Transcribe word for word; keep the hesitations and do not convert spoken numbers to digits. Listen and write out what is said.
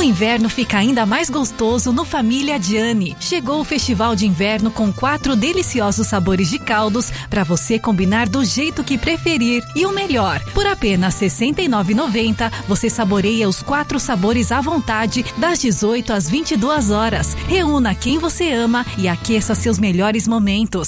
O inverno fica ainda mais gostoso no Família Gianni. Chegou o festival de inverno com quatro deliciosos sabores de caldos para você combinar do jeito que preferir. E o melhor, por apenas sessenta e nove reais e noventa centavos você saboreia os quatro sabores à vontade das dezoito às vinte e duas horas. Reúna quem você ama e aqueça seus melhores momentos.